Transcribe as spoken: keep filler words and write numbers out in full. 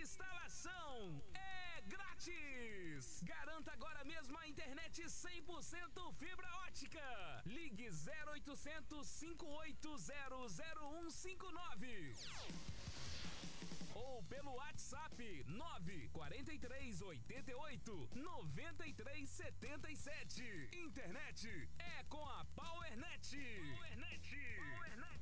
instalação é grátis. Garanta agora mesmo a internet cem por cento fibra ótica. Ligue zero oitocentos, cinco oito zero, zero um cinco nove ou pelo WhatsApp nove quatro três oito oito, nove três sete sete. Internet é com a PowerNet. PowerNet. PowerNet.